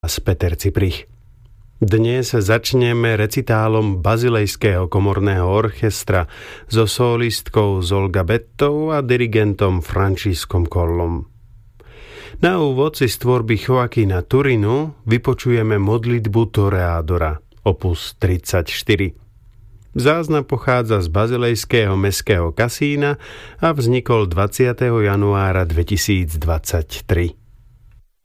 Peter Ciprich. Dnes začneme recitálom Bazilejského komorného orchestra so solistkou Olga Bettou a dirigentom Franciscom Collom. Na úvod si z tvorby Joaquina Turinu vypočujeme modlitbu Toreadora, opus 34. Záznam pochádza z Bazilejského mestského kasína a vznikol 20. januára 2023.